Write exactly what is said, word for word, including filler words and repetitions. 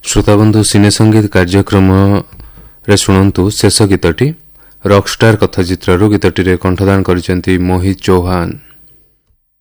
श्रोताबंधु सिने संगीत कार्यक्रम रे शुणंतु शेष गीतटी रॉकस्टार कथाचित्रु गीतटी कंठदान करिसेंती मोहित चौहान।